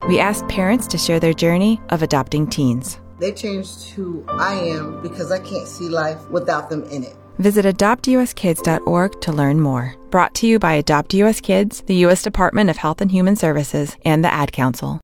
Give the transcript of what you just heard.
We asked parents to share their journey of adopting teens. They changed who I am because I can't see life without them in it. Visit adoptuskids.org to learn more. Brought to you by Adopt US Kids, the U.S. Department of Health and Human Services, and the Ad Council.